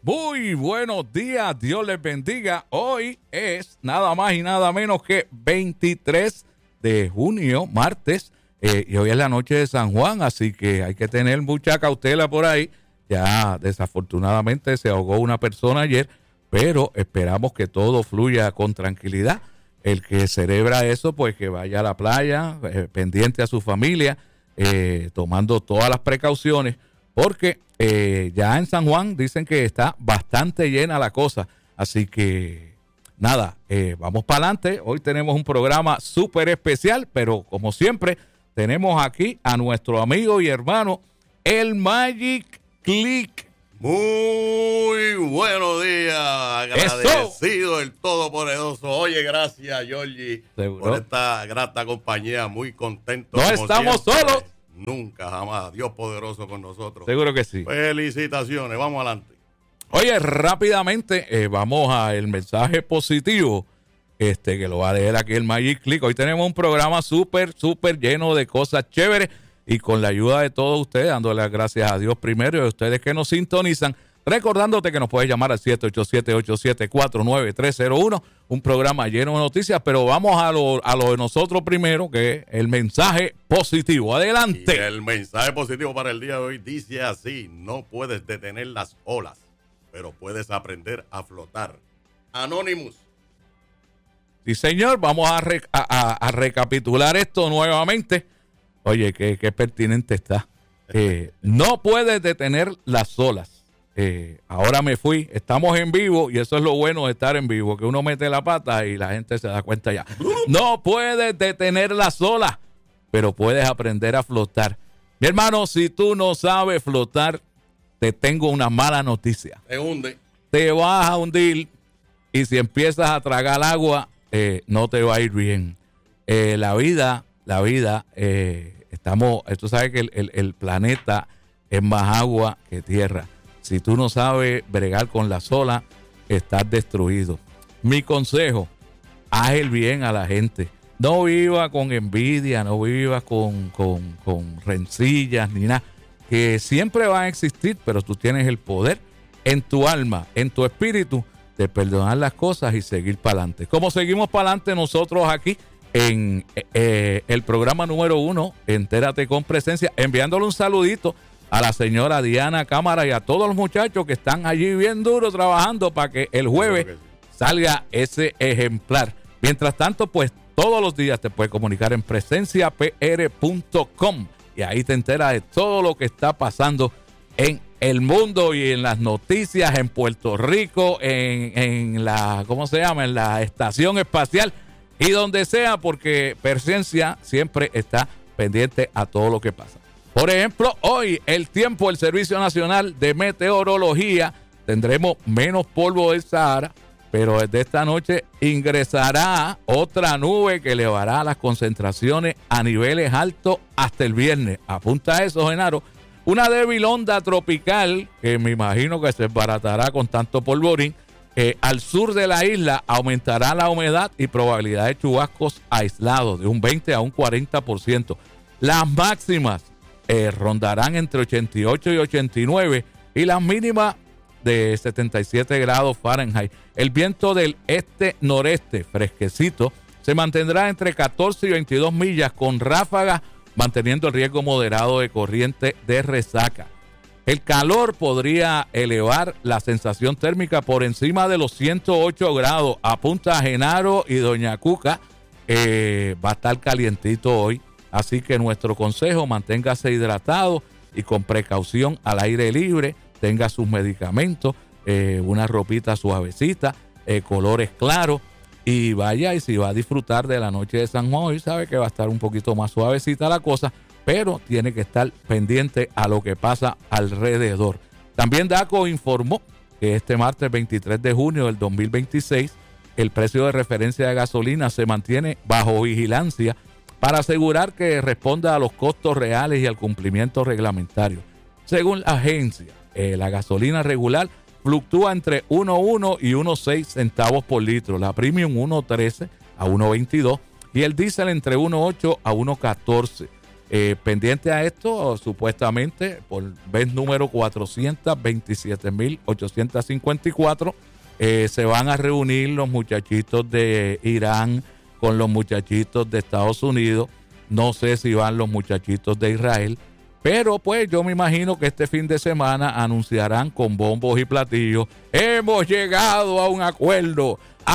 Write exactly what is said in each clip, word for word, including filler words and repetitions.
Muy buenos días, Dios les bendiga. Hoy es nada más y nada menos que veintitrés de junio, martes, eh, y hoy es la noche de San Juan, así que hay que tener mucha cautela por ahí. Ya desafortunadamente se ahogó una persona ayer, pero esperamos que todo fluya con tranquilidad. El que celebra eso, pues que vaya a la playa, eh, pendiente a su familia, eh, tomando todas las precauciones, porque eh, ya en San Juan dicen que está bastante llena la cosa. Así que nada, eh, vamos para adelante. Hoy tenemos un programa súper especial, pero como siempre tenemos aquí a nuestro amigo y hermano, el Magic Click. Muy buenos días, agradecido el Todopoderoso. Oye, gracias, Georgie, por esta grata compañía, muy contento. No estamos siempre. solos. Nunca, jamás. Dios poderoso con nosotros. Seguro que sí. Felicitaciones, vamos adelante. Oye, rápidamente eh, vamos al mensaje positivo, este que lo va a leer aquí el Magic Click. Hoy tenemos un programa súper, súper lleno de cosas chéveres y con la ayuda de todos ustedes, dándole las gracias a Dios primero y a ustedes que nos sintonizan. Recordándote que nos puedes llamar al siete ocho siete, ocho siete cuatro, nueve tres cero uno, un programa lleno de noticias, pero vamos a lo, a lo de nosotros primero, que es el mensaje positivo. Adelante. Y el mensaje positivo para el día de hoy dice así: no puedes detener las olas, pero puedes aprender a flotar. Anonymous. Sí, señor, vamos a, re, a, a, a recapitular esto nuevamente. Oye, qué, qué pertinente está. Eh, no puedes detener las olas. Eh, ahora me fui, estamos en vivo y eso es lo bueno de estar en vivo, que uno mete la pata y la gente se da cuenta ya. No puedes detener las olas, pero puedes aprender a flotar. Mi hermano, si tú no sabes flotar, te tengo una mala noticia. Te hunde. Te vas a hundir y si empiezas a tragar agua, eh, no te va a ir bien. Eh, la vida, la vida, eh, estamos, tú sabes que el, el, el planeta es más agua que tierra. Si tú no sabes bregar con las olas, estás destruido. Mi consejo, haz el bien a la gente. No viva con envidia, no viva con, con, con rencillas ni nada. Que siempre van a existir, pero tú tienes el poder en tu alma, en tu espíritu, de perdonar las cosas y seguir para adelante. Como seguimos para adelante nosotros aquí en eh, el programa número uno, Entérate con Presencia, enviándole un saludito a la señora Diana Cámara y a todos los muchachos que están allí bien duro trabajando para que el jueves que sí. salga ese ejemplar. Mientras tanto, pues todos los días te puedes comunicar en presencia p r punto com y ahí te enteras de todo lo que está pasando en el mundo y en las noticias en Puerto Rico, en, en la, ¿cómo se llama? En la estación espacial y donde sea, porque Presencia siempre está pendiente a todo lo que pasa. Por ejemplo, hoy el tiempo del Servicio Nacional de Meteorología, tendremos menos polvo del Sahara, pero desde esta noche ingresará otra nube que elevará las concentraciones a niveles altos hasta el viernes. Apunta a eso, Genaro. Una débil onda tropical, que me imagino que se desbaratará con tanto polvorín, eh, al sur de la isla aumentará la humedad y probabilidad de chubascos aislados de un veinte a un cuarenta por ciento. Las máximas Eh, rondarán entre ochenta y ocho y ochenta y nueve y las mínimas de setenta y siete grados Fahrenheit. El viento del este-noreste fresquecito se mantendrá entre catorce y veintidós millas con ráfagas, manteniendo el riesgo moderado de corriente de resaca. El calor podría elevar la sensación térmica por encima de los ciento ocho grados. Apunta a Genaro y Doña Cuca, eh, va a estar calientito hoy. Así que nuestro consejo, manténgase hidratado y con precaución al aire libre, tenga sus medicamentos, eh, una ropita suavecita, eh, colores claros y vaya, y si va a disfrutar de la noche de San Juan, hoy sabe que va a estar un poquito más suavecita la cosa, pero tiene que estar pendiente a lo que pasa alrededor. También DACO informó que este martes veintitrés de junio del dos mil veintiséis, el precio de referencia de gasolina se mantiene bajo vigilancia para asegurar que responda a los costos reales y al cumplimiento reglamentario. Según la agencia, eh, la gasolina regular fluctúa entre uno punto uno y uno punto seis centavos por litro, la premium uno punto trece a uno punto veintidós y el diésel entre uno punto ocho a uno punto catorce. Eh, pendiente a esto, supuestamente, por vez número cuatrocientos veintisiete mil ochocientos cincuenta y cuatro, eh, se van a reunir los muchachitos de Irán con los muchachitos de Estados Unidos. No sé si van los muchachitos de Israel, pero pues yo me imagino que este fin de semana anunciarán con bombos y platillos: hemos llegado a un acuerdo,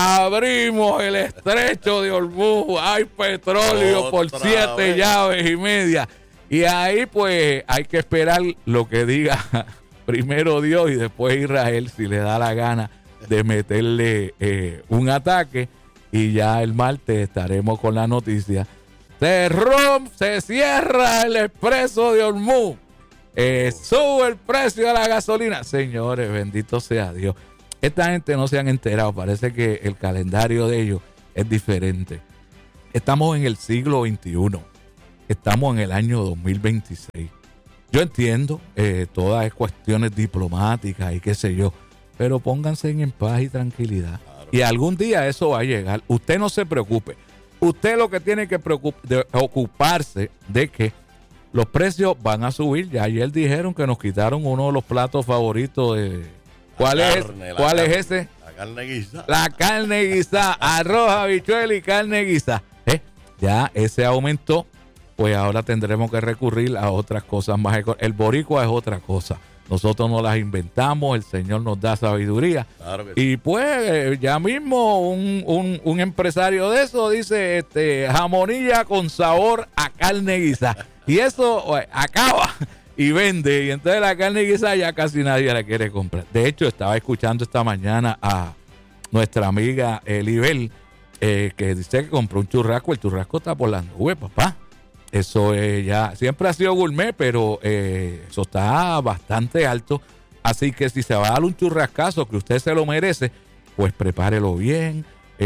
abrimos el estrecho de Hormuz, hay petróleo por siete vez. llaves y media. Y ahí pues hay que esperar lo que diga primero Dios y después Israel, si le da la gana de meterle eh, un ataque. Y ya el martes estaremos con la noticia: se rompe, se cierra el expreso de Hormuz, eh, sube el precio de la gasolina. Señores, bendito sea Dios. Esta gente no se han enterado, parece que el calendario de ellos es diferente. Estamos en el siglo veintiuno, estamos en el año dos mil veintiséis. Yo entiendo eh, todas las cuestiones diplomáticas y qué sé yo, pero pónganse en paz y tranquilidad. Claro. Y algún día eso va a llegar. Usted no se preocupe. Usted lo que tiene que preocup- de ocuparse de que los precios van a subir. Ya ayer dijeron que nos quitaron uno de los platos favoritos de... ¿Cuál, es, carne, ¿cuál es ese? La carne guisada. La carne guisada, arroz, habichuela y carne guisada. ¿Eh? Ya ese aumentó, pues ahora tendremos que recurrir a otras cosas más. El boricua es otra cosa. Nosotros no las inventamos, el Señor nos da sabiduría. Claro que sí. Y pues ya mismo un, un, un empresario de eso dice este, jamonilla con sabor a carne guisada. Y eso pues, acaba y vende. Y entonces la carne guisada ya casi nadie la quiere comprar. De hecho, estaba escuchando esta mañana a nuestra amiga Elibel, eh, que dice que compró un churrasco. El churrasco está por las nubes, papá. Eso eh, ya siempre ha sido gourmet, pero eh, eso está bastante alto. Así que si se va a dar un churrascazo que usted se lo merece, pues prepárelo bien.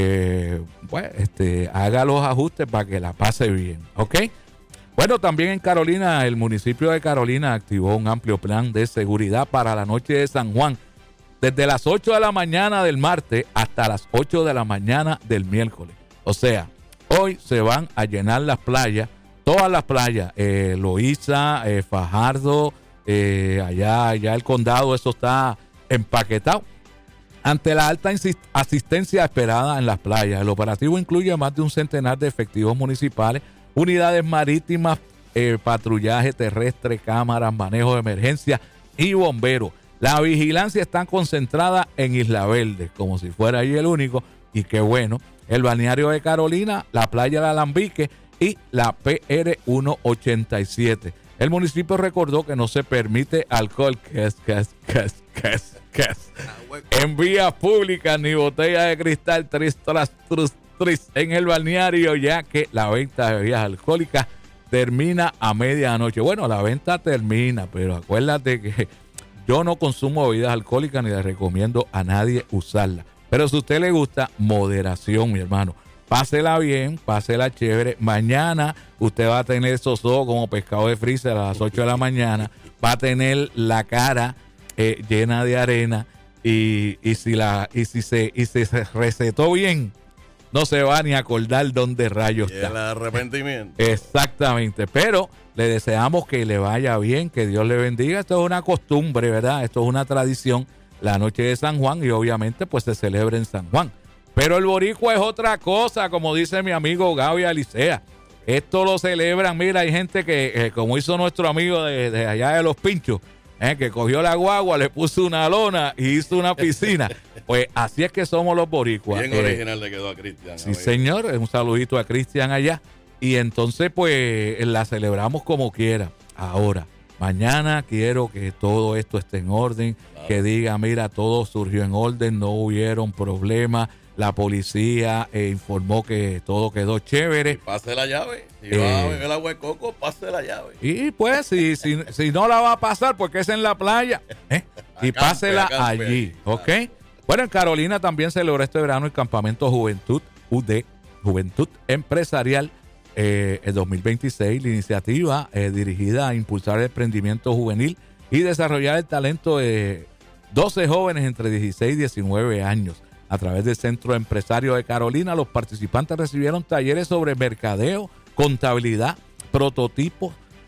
Eh, pues, este, haga los ajustes para que la pase bien, ¿ok? Bueno, también en Carolina, el municipio de Carolina activó un amplio plan de seguridad para la noche de San Juan, desde las ocho de la mañana del martes hasta las ocho de la mañana del miércoles. O sea, hoy se van a llenar las playas, todas las playas, eh, Loíza, eh, Fajardo, eh, allá, allá el condado, eso está empaquetado. Ante la alta asistencia esperada en las playas, el operativo incluye más de un centenar de efectivos municipales, unidades marítimas, eh, patrullaje terrestre, cámaras, manejo de emergencia y bomberos. La vigilancia está concentrada en Isla Verde, como si fuera ahí el único, y qué bueno. El balneario de Carolina, la playa de Alambique y la P R ciento ochenta y siete. El municipio recordó que no se permite alcohol que es, que es, que es, que es, que es, en vías públicas ni botella de cristal tris, tras, trus, tris, en el balneario, ya que la venta de bebidas alcohólicas termina a medianoche. Bueno, la venta termina, pero acuérdate que yo no consumo bebidas alcohólicas ni le recomiendo a nadie usarlas. Pero si a usted le gusta, moderación, mi hermano. Pásela bien, pásela chévere. Mañana usted va a tener esos ojos como pescado de freezer a las ocho de la mañana. Va a tener la cara eh, llena de arena. Y, y, si la, y, si se, y si se recetó bien, no se va ni a acordar dónde rayos está. El arrepentimiento. Exactamente. Pero le deseamos que le vaya bien, que Dios le bendiga. Esto es una costumbre, ¿verdad? Esto es una tradición. La noche de San Juan, y obviamente pues se celebra en San Juan. Pero el boricua es otra cosa, como dice mi amigo Gaby Alicea. Esto lo celebran, mira, hay gente que, eh, como hizo nuestro amigo de, de allá de Los Pinchos, eh, que cogió la guagua, le puso una lona y hizo una piscina. Pues así es que somos los boricuas. Bien eh, original le quedó a Cristian. Sí, amigo. Señor, un saludito a Cristian allá. Y entonces pues la celebramos como quiera. Ahora, mañana quiero que todo esto esté en orden, claro. Que diga, mira, todo surgió en orden, no hubieron problemas. La policía eh, informó que todo quedó chévere. Y pase la llave. Si eh, va a beber agua de coco, pase la llave. Y pues, si, si, si no la va a pasar, porque es en la playa, ¿eh? Y acampe, pásela acampe, allí, ¿ok? Claro. Bueno, en Carolina también celebró este verano el Campamento Juventud U D, Juventud Empresarial eh, el dos mil veintiséis. La iniciativa eh, dirigida a impulsar el emprendimiento juvenil y desarrollar el talento de doce jóvenes entre dieciséis y diecinueve años. A través del Centro Empresario de Carolina, los participantes recibieron talleres sobre mercadeo, contabilidad, prototipos,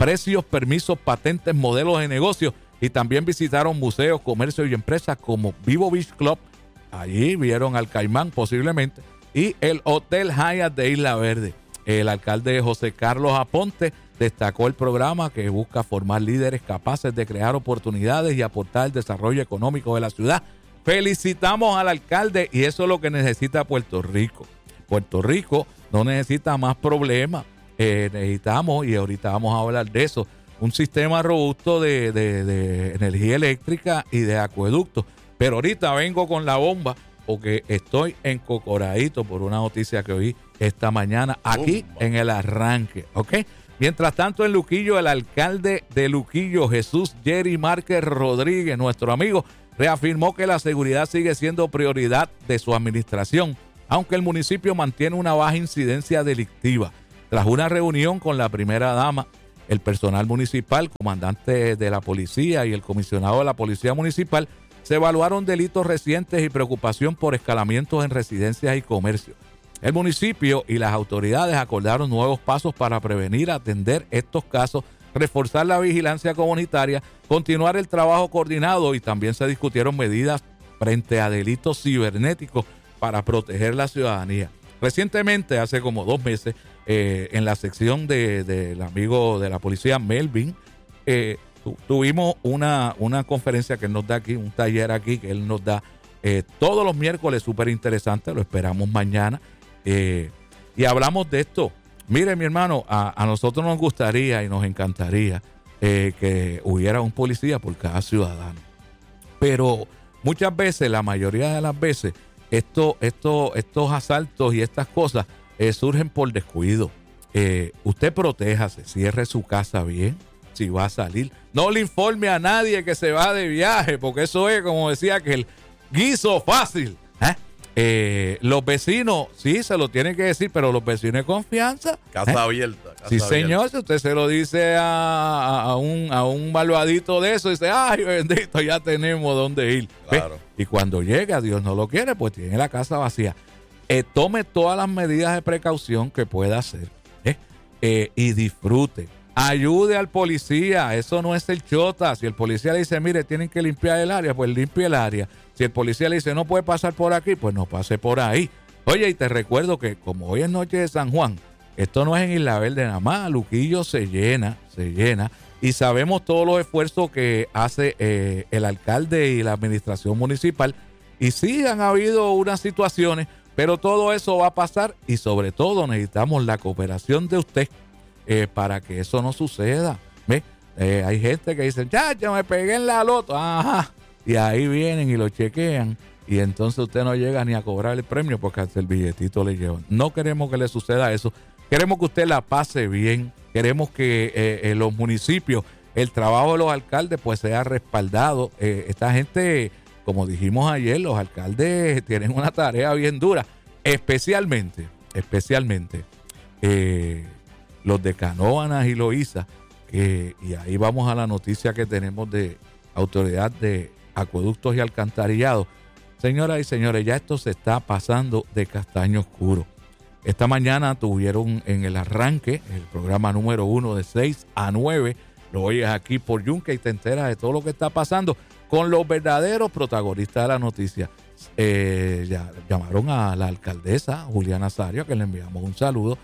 precios, permisos, patentes, modelos de negocios, y también visitaron museos, comercios y empresas como Vivo Beach Club, allí vieron al Caimán posiblemente, y el Hotel Hyatt de Isla Verde. El alcalde José Carlos Aponte destacó el programa que busca formar líderes capaces de crear oportunidades y aportar al desarrollo económico de la ciudad. Felicitamos al alcalde, y eso es lo que necesita Puerto Rico. Puerto Rico no necesita más problemas. Eh, necesitamos, y ahorita vamos a hablar de eso, un sistema robusto de, de, de energía eléctrica y de acueductos. Pero ahorita vengo con la bomba porque estoy encocoradito por una noticia que oí esta mañana aquí oh, en el arranque, ¿ok? Mientras tanto, en Luquillo, el alcalde de Luquillo, Jesús Jerry Márquez Rodríguez, nuestro amigo, reafirmó que la seguridad sigue siendo prioridad de su administración, aunque el municipio mantiene una baja incidencia delictiva. Tras una reunión con la primera dama, el personal municipal, comandante de la policía y el comisionado de la policía municipal, se evaluaron delitos recientes y preocupación por escalamientos en residencias y comercios. El municipio y las autoridades acordaron nuevos pasos para prevenir, atender estos casos, reforzar la vigilancia comunitaria, continuar el trabajo coordinado, y también se discutieron medidas frente a delitos cibernéticos para proteger la ciudadanía. Recientemente, hace como dos meses, eh, en la sección del de, de amigo de la policía, Melvin, eh, tu, tuvimos una, una conferencia que él nos da aquí, un taller aquí que él nos da eh, todos los miércoles, súper interesante, lo esperamos mañana. Eh, y hablamos de esto. Mire, mi hermano, a, a nosotros nos gustaría y nos encantaría eh, que hubiera un policía por cada ciudadano. Pero muchas veces, la mayoría de las veces, esto, esto, estos asaltos y estas cosas eh, surgen por descuido. Eh, usted protéjase, cierre su casa bien, si va a salir. No le informe a nadie que se va de viaje, porque eso es, como decía, que el guiso fácil. ¿eh? Eh, los vecinos, sí, se lo tienen que decir, pero los vecinos de confianza. Casa ¿eh? abierta. Casa sí, abierta. Señor, si usted se lo dice a, a, un, a un malvadito de eso, dice, ay, bendito, ya tenemos dónde ir. Claro. Y cuando llega, Dios no lo quiere, pues tiene la casa vacía. Eh, tome todas las medidas de precaución que pueda hacer ¿eh? Eh, y disfrute. Ayude al policía, eso no es el chota. Si el policía le dice, mire, tienen que limpiar el área, pues limpie el área. Si el policía le dice, no puede pasar por aquí, pues no pase por ahí. Oye, y te recuerdo que como hoy es noche de San Juan, esto no es en Isla Verde nada más, Luquillo se llena, se llena. Y sabemos todos los esfuerzos que hace eh, el alcalde y la administración municipal. Y sí, han habido unas situaciones, pero todo eso va a pasar, y sobre todo necesitamos la cooperación de usted eh, para que eso no suceda. ¿Ve? Eh, hay gente que dice, ya, ya me pegué en la loto. Ajá. Y ahí vienen y lo chequean, y entonces usted no llega ni a cobrar el premio porque hasta el billetito le llevan. No queremos que le suceda eso. Queremos que usted la pase bien. Queremos que eh, en los municipios el trabajo de los alcaldes pues sea respaldado. Eh, esta gente, como dijimos ayer, los alcaldes tienen una tarea bien dura, especialmente, especialmente eh, los de Canóvanas y Loíza, que, y ahí vamos a la noticia que tenemos de Autoridad de Acueductos y Alcantarillados. Señoras y señores, ya esto se está pasando de castaño oscuro. Esta mañana tuvieron en el arranque el programa número uno de seis a nueve. Lo oyes aquí por Yunque y te enteras de todo lo que está pasando con los verdaderos protagonistas de la noticia. Eh, ya, llamaron a la alcaldesa Juliana Nazario, que le enviamos un saludo,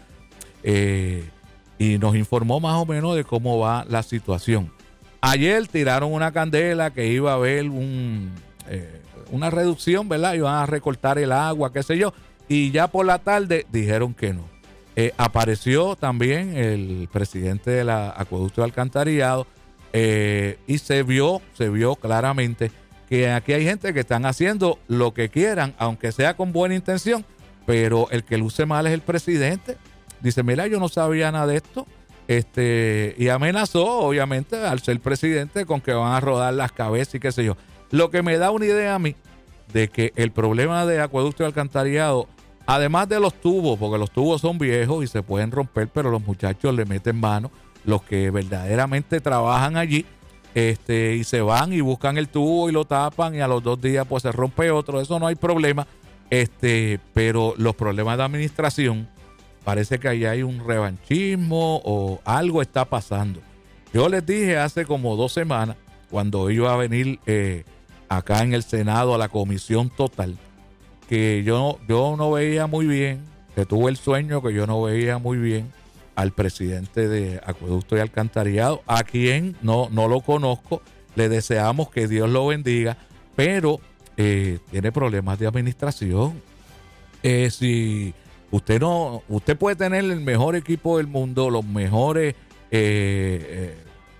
eh, y nos informó más o menos de cómo va la situación. Ayer tiraron una candela que iba a haber un, eh, una reducción, ¿verdad? Iban a recortar el agua, qué sé yo. Y ya por la tarde dijeron que no. Eh, apareció también el presidente de la Acueducto de Alcantarillado eh, y se vio, se vio claramente que aquí hay gente que están haciendo lo que quieran, aunque sea con buena intención, pero el que luce mal es el presidente. Dice, mira, yo no sabía nada de esto. Este, y amenazó, obviamente, al ser presidente, con que van a rodar las cabezas y qué sé yo. Lo que me da una idea a mí de que el problema de Acueducto y Alcantarillado, además de los tubos, porque los tubos son viejos y se pueden romper, pero los muchachos le meten mano, los que verdaderamente trabajan allí, este, y se van y buscan el tubo y lo tapan, y a los dos días pues se rompe otro. Eso no hay problema. Este, pero los problemas de administración, parece que ahí hay un revanchismo o algo está pasando. Yo les dije hace como dos semanas, cuando iba a venir eh, acá en el Senado a la comisión total, que yo, yo no veía muy bien, que tuve el sueño que yo no veía muy bien al presidente de Acueducto y Alcantarillado, a quien no, no lo conozco, le deseamos que Dios lo bendiga, pero eh, tiene problemas de administración. Eh, si usted no, usted puede tener el mejor equipo del mundo, los mejores eh, eh,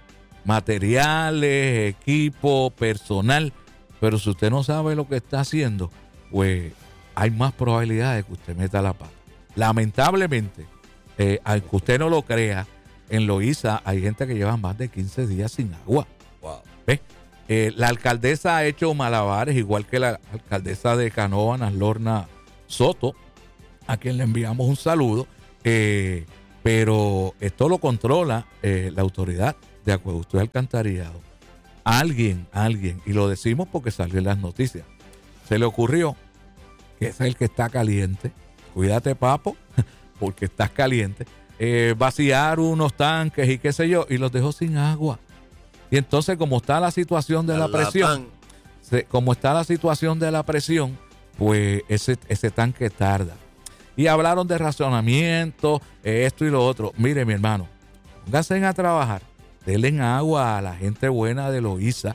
materiales, equipo, personal, pero si usted no sabe lo que está haciendo, pues hay más probabilidades de que usted meta la pata. Lamentablemente, eh, aunque usted no lo crea, en Loíza hay gente que lleva más de quince días sin agua. Wow. ¿Ves? Eh, la alcaldesa ha hecho malabares, igual que la alcaldesa de Canóvanas, Lorna Soto, a quien le enviamos un saludo, eh, pero esto lo controla eh, la autoridad de Acueducto y Alcantarillado. Alguien, alguien, y lo decimos porque salió en las noticias, se le ocurrió que es el que está caliente, cuídate papo, porque estás caliente, eh, vaciar unos tanques y qué sé yo, y los dejó sin agua. Y entonces, como está la situación de la presión, se, como está la situación de la presión, pues ese, ese tanque tarda. Y hablaron de razonamiento, esto y lo otro. Mire, mi hermano, pónganse a trabajar, denle agua a la gente buena de Loíza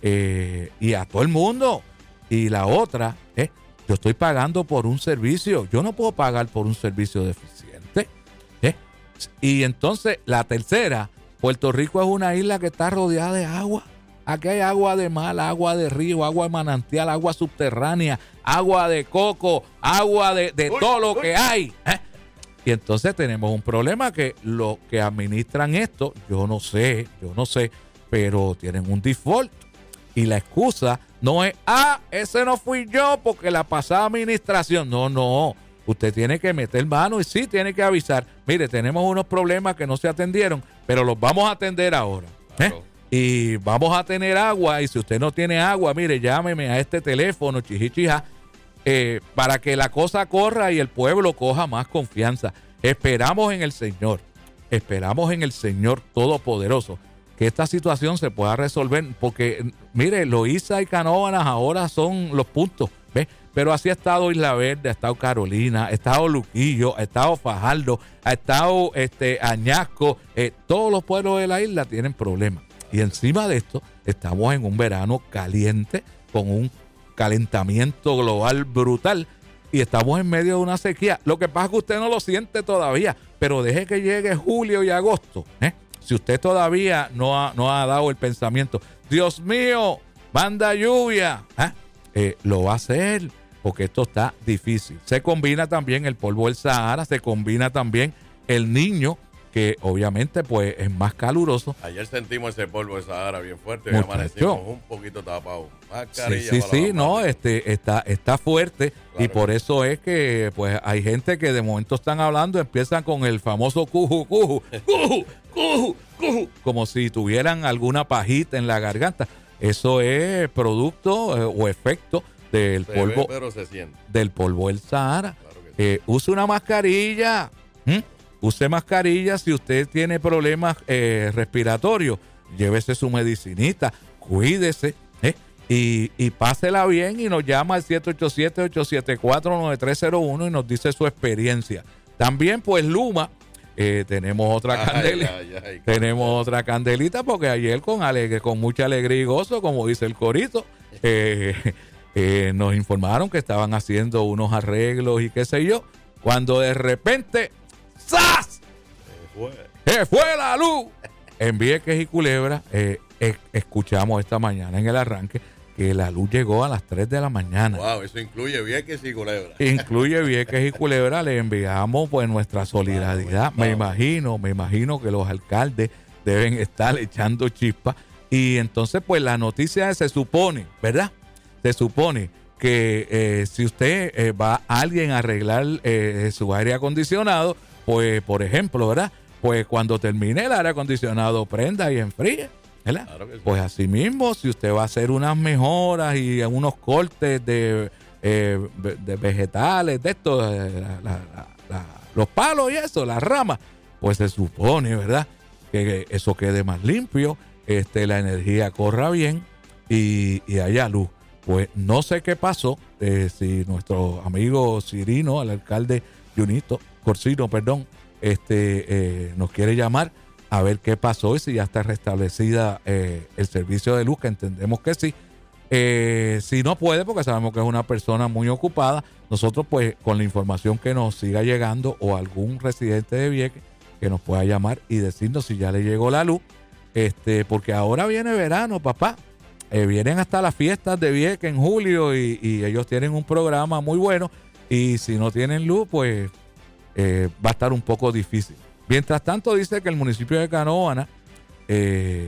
eh, y a todo el mundo. Y la otra, eh, yo estoy pagando por un servicio, yo no puedo pagar por un servicio deficiente. Eh. Y entonces, la tercera, Puerto Rico es una isla que está rodeada de agua. Aquí hay agua de mar, agua de río, agua de manantial, agua subterránea, agua de coco, agua de, de uy, todo lo uy. que hay. ¿eh? Y entonces tenemos un problema que los que administran esto, yo no sé, yo no sé, pero tienen un default. Y la excusa no es, ah, ese no fui yo porque la pasada administración. No, no. Usted tiene que meter mano y sí tiene que avisar. Mire, tenemos unos problemas que no se atendieron, pero los vamos a atender ahora. ¿eh? Claro. Y vamos a tener agua. Y si usted no tiene agua, mire, llámeme a este teléfono, chichichija, eh, para que la cosa corra y el pueblo coja más confianza. Esperamos en el Señor, esperamos en el Señor Todopoderoso que esta situación se pueda resolver, porque, mire, Loíza y Canóvanas ahora son los puntos, ¿ves? Pero así ha estado Isla Verde, ha estado Carolina, ha estado Luquillo, ha estado Fajardo, ha estado este, Añasco, eh, todos los pueblos de la isla tienen problemas. Y encima de esto, estamos en un verano caliente, con un calentamiento global brutal, y estamos en medio de una sequía. Lo que pasa es que usted no lo siente todavía, pero deje que llegue julio y agosto, ¿eh? Si usted todavía no ha, no ha dado el pensamiento, Dios mío, manda lluvia, ¿eh? Eh, lo va a hacer, porque esto está difícil. Se combina también el polvo del Sahara, se combina también el Niño, que obviamente pues es más caluroso. Ayer sentimos ese polvo del Sahara bien fuerte y amanecimos un poquito tapados. Sí, sí, sí, no, este, está, está fuerte, claro, y por eso es que pues hay gente que de momento están hablando, empiezan con el famoso cuju, cuju, cuju, cuju, cuju, como si tuvieran alguna pajita en la garganta. Eso es producto eh, o efecto del se polvo, ve, pero se siente. del polvo del Sahara. Claro que sí. eh, use una mascarilla. ¿Mm? Use mascarilla si usted tiene problemas eh, respiratorios. Llévese su medicinita, cuídese, ¿eh? y, y pásela bien y nos llama al siete ocho siete, ocho siete cuatro, nueve tres cero uno y nos dice su experiencia. También pues Luma, eh, tenemos otra ay, candelita, ay, ay, tenemos otra candelita porque ayer con alegre, con mucha alegría y gozo, como dice el corito, eh, eh, nos informaron que estaban haciendo unos arreglos y qué sé yo, cuando de repente ¡zas! Se fue. Se fue la luz. En Vieques y Culebra, eh, eh, escuchamos esta mañana en el arranque que la luz llegó a las tres de la mañana. Wow, eso incluye Vieques y Culebra. Incluye Vieques y Culebra. Le enviamos pues nuestra solidaridad. Wow, me wow. imagino, me imagino que los alcaldes deben estar echando chispas. Y entonces pues la noticia es, se supone, ¿verdad? Se supone que eh, si usted eh, va a alguien a arreglar eh, su aire acondicionado, pues, por ejemplo, ¿verdad? Pues cuando termine el aire acondicionado, prenda y enfríe, ¿verdad? Claro que sí. Pues así mismo, si usted va a hacer unas mejoras y unos cortes de, eh, de vegetales, de estos, la, la, la, la, los palos y eso, las ramas, pues se supone, ¿verdad? que eso quede más limpio, este, la energía corra bien y, y haya luz. Pues no sé qué pasó, eh, si nuestro amigo Cirino, el alcalde Junito, Corsino, perdón, este, eh, nos quiere llamar a ver qué pasó y si ya está restablecida eh, el servicio de luz, que entendemos que sí. Eh, si no puede, porque sabemos que es una persona muy ocupada, nosotros pues con la información que nos siga llegando o algún residente de Vieques que nos pueda llamar y decirnos si ya le llegó la luz, este, porque ahora viene verano, papá. Eh, vienen hasta las fiestas de Vieques en julio y, y ellos tienen un programa muy bueno y si no tienen luz, pues eh, va a estar un poco difícil. Mientras tanto, dice que el municipio de Canóvanas eh,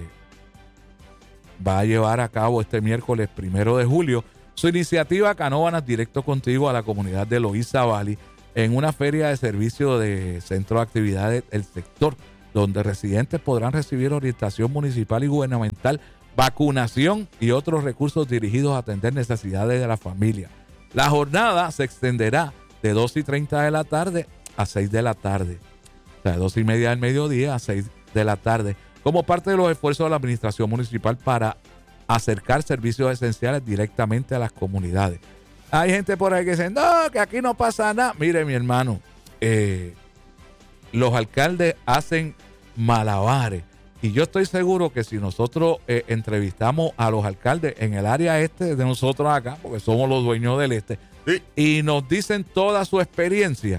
va a llevar a cabo este miércoles primero de julio su iniciativa Canóvanas Directo Contigo a la comunidad de Loíza Valley en una feria de servicio de centro de actividades del sector, donde residentes podrán recibir orientación municipal y gubernamental, vacunación y otros recursos dirigidos a atender necesidades de la familia. La jornada se extenderá de dos y treinta de la tarde a seis de la tarde. O sea, de dos y media del mediodía a seis de la tarde, como parte de los esfuerzos de la administración municipal para acercar servicios esenciales directamente a las comunidades. Hay gente por ahí que dice, no, que aquí no pasa nada. Mire, mi hermano, eh, los alcaldes hacen malabares. Y yo estoy seguro que si nosotros eh, entrevistamos a los alcaldes en el área este de nosotros acá, porque somos los dueños del este, sí, y nos dicen toda su experiencia,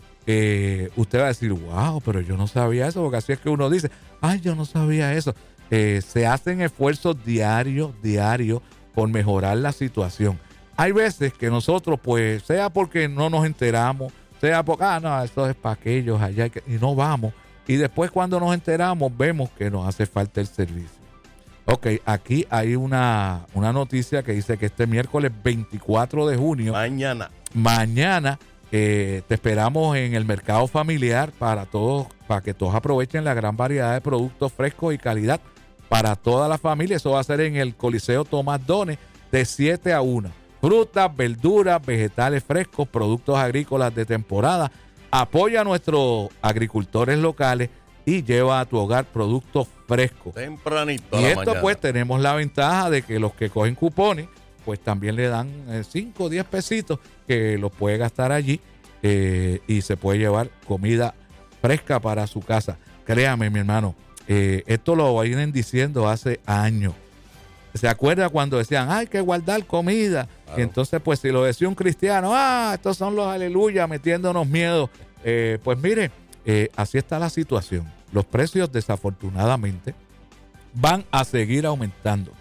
eh, usted va a decir, wow, pero yo no sabía eso, porque así es que uno dice, ay, yo no sabía eso. Eh, se hacen esfuerzos diarios, diarios, por mejorar la situación. Hay veces que nosotros, pues, sea porque no nos enteramos, sea porque, ah, no, esto es para aquellos allá, y no vamos. Y después cuando nos enteramos vemos que nos hace falta el servicio. Ok, aquí hay una, una noticia que dice que este miércoles veinticuatro de junio. Mañana. Mañana eh, te esperamos en el mercado familiar para todos, para que todos aprovechen la gran variedad de productos frescos y calidad para toda la familia. Eso va a ser en el Coliseo Tomás Dones de siete a una. Frutas, verduras, vegetales frescos, productos agrícolas de temporada. Apoya a nuestros agricultores locales y lleva a tu hogar productos frescos. Tempranito. Y a la esto mañana. pues tenemos la ventaja de que los que cogen cupones pues también le dan cinco o diez pesitos que los puede gastar allí eh, y se puede llevar comida fresca para su casa. Créame, mi hermano, eh, esto lo vienen diciendo hace años. ¿Se acuerda cuando decían, hay que guardar comida? Claro. Y entonces, pues, si lo decía un cristiano, ah, estos son los aleluya metiéndonos miedo. Eh, pues mire, eh, así está la situación. Los precios, desafortunadamente, van a seguir aumentando.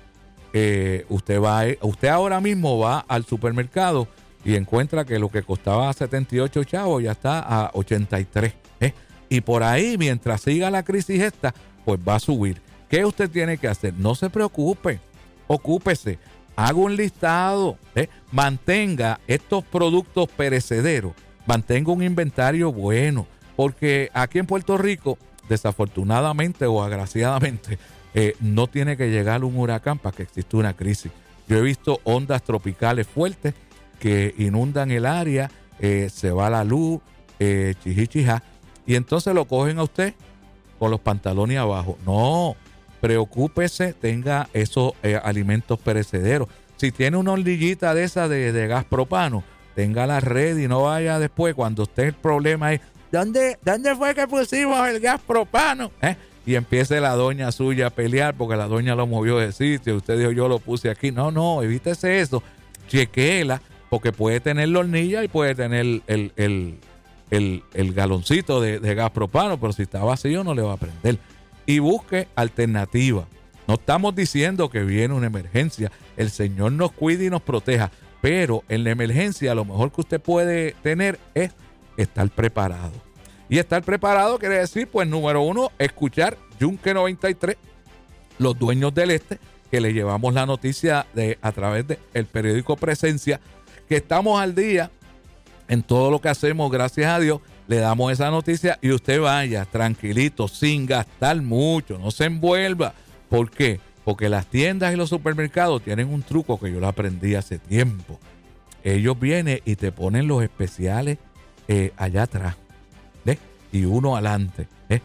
Eh, usted va, a, usted ahora mismo va al supermercado y encuentra que lo que costaba setenta y ocho chavos ya está a ochenta y tres. ¿eh? Y por ahí, mientras siga la crisis esta, pues va a subir. ¿Qué usted tiene que hacer? No se preocupe. Ocúpese, haga un listado, ¿eh? mantenga estos productos perecederos, mantenga un inventario bueno, porque aquí en Puerto Rico, desafortunadamente o agraciadamente, eh, no tiene que llegar un huracán para que exista una crisis. Yo he visto ondas tropicales fuertes que inundan el área, eh, se va la luz, eh, chijichija, y entonces lo cogen a usted con los pantalones abajo. No, preocúpese, tenga esos eh, alimentos perecederos. Si tiene una hornillita de esa de, de gas propano, tenga la red y no vaya después cuando esté el problema es ¿dónde, ¿dónde fue que pusimos el gas propano? ¿Eh? Y empiece la doña suya a pelear porque la doña lo movió de sitio. Usted dijo, yo lo puse aquí. No, no, evítese eso. Chequéela porque puede tener la hornilla y puede tener el, el, el, el, el galoncito de, de gas propano, pero si está vacío no le va a prender. Y busque alternativa. No estamos diciendo que viene una emergencia. El Señor nos cuide y nos proteja. Pero en la emergencia lo mejor que usted puede tener es estar preparado. Y estar preparado quiere decir, pues, número uno, escuchar Yunque noventa y tres, los dueños del este, que le llevamos la noticia de, a través del periódico Presencia, que estamos al día en todo lo que hacemos, gracias a Dios. Le damos esa noticia y usted vaya tranquilito, sin gastar mucho, no se envuelva. ¿Por qué? Porque las tiendas y los supermercados tienen un truco que yo lo aprendí hace tiempo. Ellos vienen y te ponen los especiales eh, allá atrás, ¿ves? Y uno adelante, ¿ves?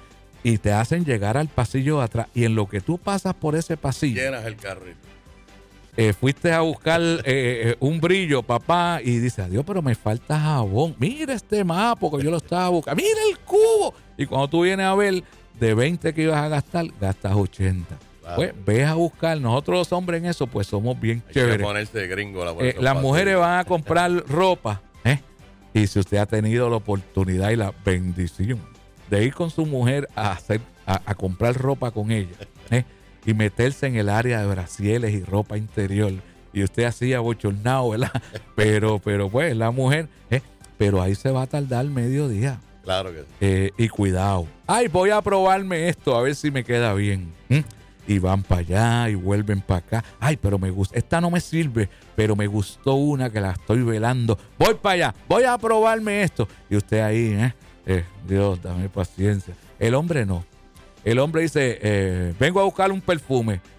y te hacen llegar al pasillo de atrás. Y en lo que tú pasas por ese pasillo, llenas el carrito. Eh, fuiste a buscar eh, un brillo, papá, y dice, adiós, pero me falta jabón. Mira este mapa, que yo lo estaba buscando. Mira el cubo. Y cuando tú vienes a ver, de veinte que ibas a gastar, gastas ochenta. Claro. Pues ves a buscar. Nosotros los hombres en eso, pues somos bien Hay chéveres. que ponerse gringo, la eh, las mujeres van a comprar ropa, ¿eh? Y si usted ha tenido la oportunidad y la bendición de ir con su mujer a hacer, a, a comprar ropa con ella, ¿eh? Y meterse en el área de brasieles y ropa interior, y usted así abochornado, ¿verdad? Pero, pero pues, la mujer, ¿eh? Pero ahí se va a tardar medio día. Claro que sí. Eh, y cuidado. Ay, voy a probarme esto, a ver si me queda bien. ¿Mm? Y van para allá y vuelven para acá. Ay, pero me gusta. Esta no me sirve, pero me gustó una que la estoy velando. Voy para allá, voy a probarme esto. Y usted ahí, ¿eh? eh Dios, dame paciencia. El hombre no. El hombre dice, eh, vengo a buscar un perfume.